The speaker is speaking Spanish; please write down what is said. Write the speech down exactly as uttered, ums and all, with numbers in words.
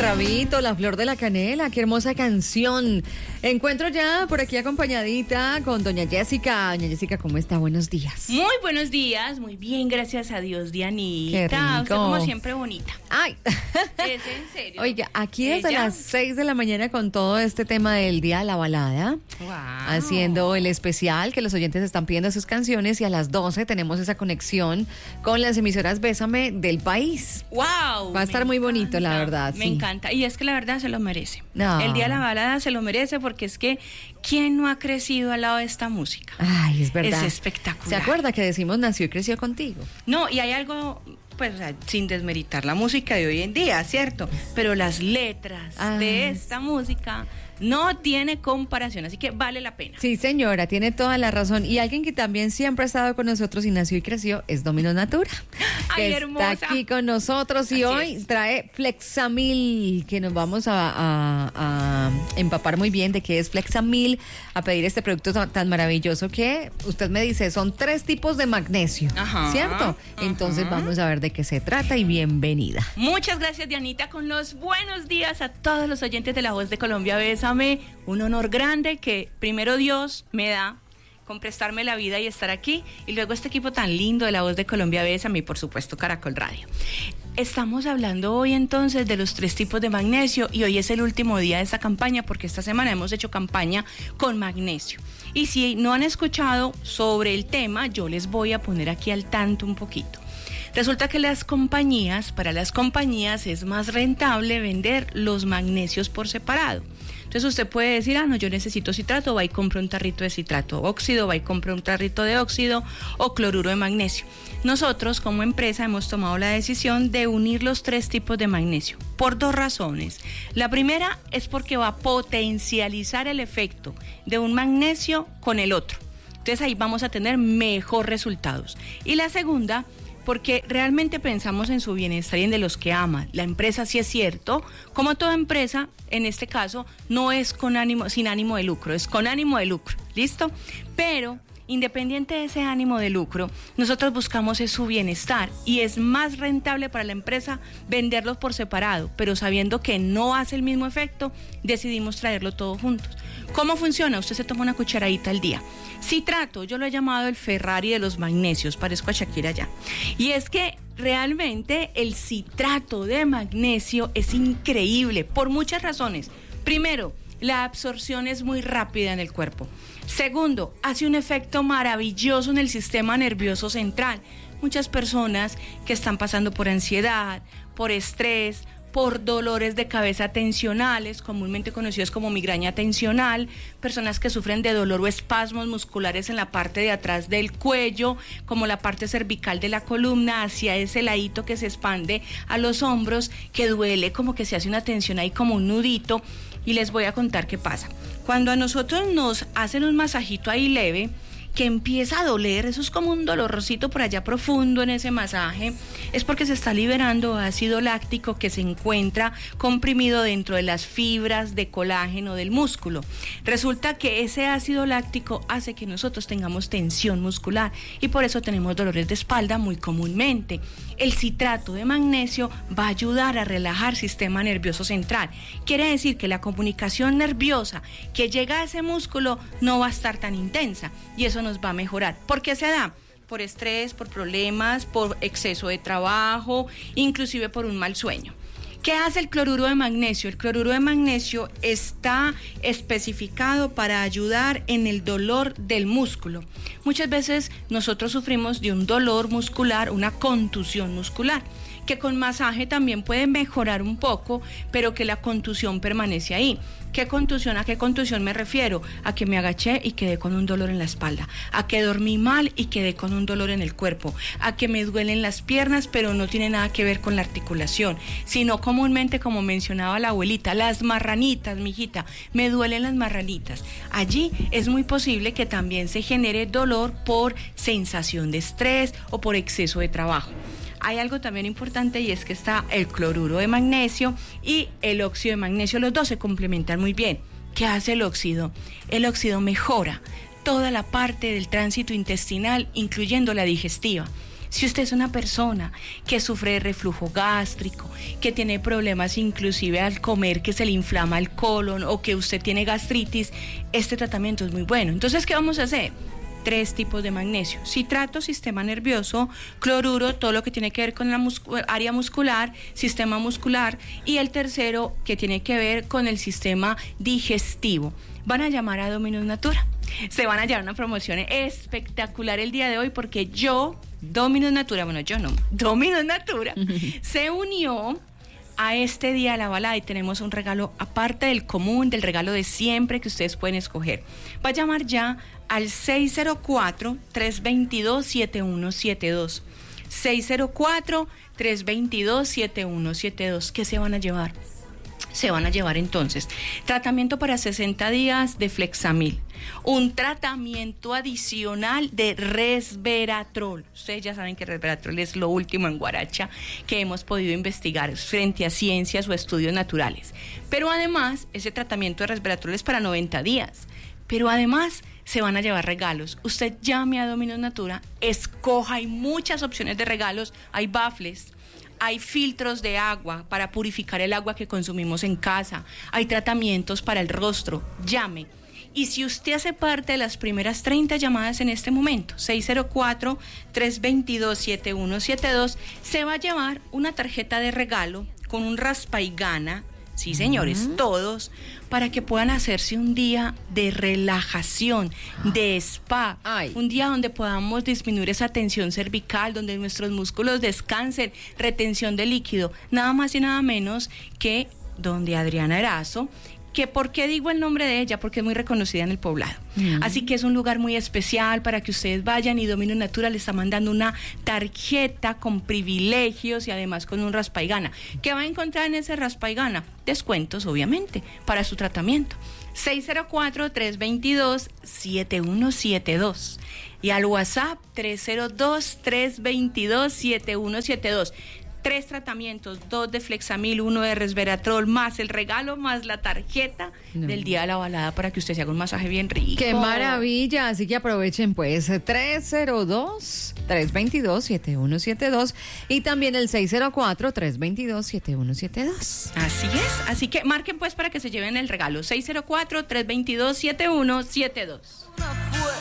Rabito, La Flor de la Canela, qué hermosa canción. Encuentro ya por aquí acompañadita con doña Jessica. Doña Jessica, ¿cómo está? Buenos días. Muy buenos días, muy bien, gracias a Dios, Dianita. Qué rico. Usted como siempre bonita. Ay. ¿Es en serio? Oiga, aquí desde ¿Ella? las seis de la mañana con todo este tema del Día de la Balada. Wow. Haciendo el especial que los oyentes están pidiendo sus canciones, y a las doce tenemos esa conexión con las emisoras Bésame del país. Wow. Va a estar muy bonito, la verdad. Me sí. encanta. Y es que la verdad se lo merece. No. El Día de la Balada se lo merece porque es que ¿quién no ha crecido al lado de esta música? Ay, es verdad. Es espectacular. ¿Se acuerda que decimos nació y creció contigo? No, y hay algo, pues, o sea, sin desmeritar la música de hoy en día, ¿cierto? Pero las letras Ah. de esta música no tiene comparación, así que vale la pena. Sí, señora, tiene toda la razón. Y alguien que también siempre ha estado con nosotros y nació y creció es Dominos Natura. Ay, que hermosa. Está aquí con nosotros y Así hoy es. trae Flexamil, que nos vamos a, a- a empapar muy bien de qué es Flexamil, a pedir este producto tan, tan maravilloso que usted me dice, son tres tipos de magnesio, Ajá, ¿cierto? Entonces ajá. vamos a ver de qué se trata y bienvenida. Muchas gracias, Dianita, con los buenos días a todos los oyentes de La Voz de Colombia. Bésame, un honor grande que primero Dios me da con prestarme la vida y estar aquí, y luego este equipo tan lindo de La Voz de Colombia, Bésame, y por supuesto Caracol Radio. Estamos hablando hoy entonces de los tres tipos de magnesio, y hoy es el último día de esta campaña porque esta semana hemos hecho campaña con magnesio. Y si no han escuchado sobre el tema, yo les voy a poner aquí al tanto un poquito. Resulta que las compañías, para las compañías es más rentable vender los magnesios por separado. Entonces usted puede decir, ah, no, yo necesito citrato, va y compra un tarrito de citrato, óxido, va y compra un tarrito de óxido o cloruro de magnesio. Nosotros como empresa hemos tomado la decisión de unir los tres tipos de magnesio por dos razones. La primera es porque va a potencializar el efecto de un magnesio con el otro. Entonces ahí vamos a tener mejores resultados. Y la segunda, porque realmente pensamos en su bienestar y en de los que aman. La empresa, sí es cierto, como toda empresa, en este caso, no es con ánimo, sin ánimo de lucro, es con ánimo de lucro, ¿listo? Pero, independiente de ese ánimo de lucro, nosotros buscamos es su bienestar, y es más rentable para la empresa venderlos por separado, pero sabiendo que no hace el mismo efecto, decidimos traerlo todo juntos. ¿Cómo funciona? Usted se toma una cucharadita al día. Citrato, yo lo he llamado el Ferrari de los magnesios, parezco a Shakira ya. Y es que realmente el citrato de magnesio es increíble por muchas razones. Primero, la absorción es muy rápida en el cuerpo. Segundo, hace un efecto maravilloso en el sistema nervioso central. Muchas personas que están pasando por ansiedad, por estrés, por dolores de cabeza tensionales, comúnmente conocidos como migraña tensional, personas que sufren de dolor o espasmos musculares en la parte de atrás del cuello, como la parte cervical de la columna, hacia ese ladito que se expande a los hombros, que duele, como que se hace una tensión ahí como un nudito. Y les voy a contar qué pasa. Cuando a nosotros nos hacen un masajito ahí leve, que empieza a doler, eso es como un dolorcito por allá profundo en ese masaje, es porque se está liberando ácido láctico que se encuentra comprimido dentro de las fibras de colágeno del músculo. Resulta que ese ácido láctico hace que nosotros tengamos tensión muscular y por eso tenemos dolores de espalda muy comúnmente. El citrato de magnesio va a ayudar a relajar el sistema nervioso central. Quiere decir que la comunicación nerviosa que llega a ese músculo no va a estar tan intensa, y eso nos va a mejorar. ¿Por qué se da? Por estrés, por problemas, por exceso de trabajo, inclusive por un mal sueño. ¿Qué hace el cloruro de magnesio? El cloruro de magnesio está especificado para ayudar en el dolor del músculo. Muchas veces nosotros sufrimos de un dolor muscular, una contusión muscular, que con masaje también puede mejorar un poco, pero que la contusión permanece ahí. ¿Qué contusión? ¿A qué contusión me refiero? A que me agaché y quedé con un dolor en la espalda, a que dormí mal y quedé con un dolor en el cuerpo, a que me duelen las piernas, pero no tiene nada que ver con la articulación, sino comúnmente, como mencionaba la abuelita, las marranitas, mijita, me duelen las marranitas. Allí es muy posible que también se genere dolor por sensación de estrés o por exceso de trabajo. Hay algo también importante, y es que está el cloruro de magnesio y el óxido de magnesio. Los dos se complementan muy bien. ¿Qué hace el óxido? El óxido mejora toda la parte del tránsito intestinal, incluyendo la digestiva. Si usted es una persona que sufre de reflujo gástrico, que tiene problemas inclusive al comer, que se le inflama el colon o que usted tiene gastritis, este tratamiento es muy bueno. Entonces, ¿qué vamos a hacer? Tres tipos de magnesio: citrato, sistema nervioso; cloruro, todo lo que tiene que ver con la muscu- área muscular, sistema muscular; y el tercero, que tiene que ver con el sistema digestivo. Van a llamar a Dominus Natura. Se van a llevar una promoción espectacular el día de hoy, porque yo, Dominus Natura, bueno, yo no, Dominus Natura, se unió a este día de la balada y tenemos un regalo aparte del común, del regalo de siempre que ustedes pueden escoger. Va a llamar ya al seis cero cuatro, tres dos dos, siete uno siete dos. seis cero cuatro, tres dos dos, siete uno siete dos. ¿Qué se van a llevar? Se van a llevar entonces tratamiento para sesenta días de Flexamil, un tratamiento adicional de resveratrol. Ustedes ya saben que resveratrol es lo último en guaracha que hemos podido investigar frente a ciencias o estudios naturales. Pero además, ese tratamiento de resveratrol es para noventa días. Pero además, se van a llevar regalos. Usted llame a Dominus Natura, escoja, hay muchas opciones de regalos, hay baffles, hay filtros de agua para purificar el agua que consumimos en casa, hay tratamientos para el rostro. Llame. Y si usted hace parte de las primeras treinta llamadas en este momento, seis cero cuatro, tres dos dos, siete uno siete dos, se va a llevar una tarjeta de regalo con un raspa y gana. Sí, señores, uh-huh. Todos, para que puedan hacerse un día de relajación, de spa, Ay. un día donde podamos disminuir esa tensión cervical, donde nuestros músculos descansen, retención de líquido, nada más y nada menos que donde Adriana Erazo, que ¿por qué digo el nombre de ella? Porque es muy reconocida en el poblado. Mm. Así que es un lugar muy especial para que ustedes vayan, y Dominus Natura le está mandando una tarjeta con privilegios y además con un raspa y gana. ¿Qué va a encontrar en ese raspa y gana? Descuentos, obviamente, para su tratamiento. seis cero cuatro, tres dos dos, siete uno siete dos y al WhatsApp tres cero dos, tres dos dos, siete uno siete dos. Tres tratamientos, dos de Flexamil, uno de resveratrol, más el regalo, más la tarjeta no. del día de la balada para que usted se haga un masaje bien rico. ¡Qué maravilla! Así que aprovechen pues tres cero dos, tres dos dos, siete uno siete dos y también el seis cero cuatro, tres dos dos, siete uno siete dos. Así es, así que marquen pues para que se lleven el regalo, seis cero cuatro, tres dos dos, siete uno siete dos.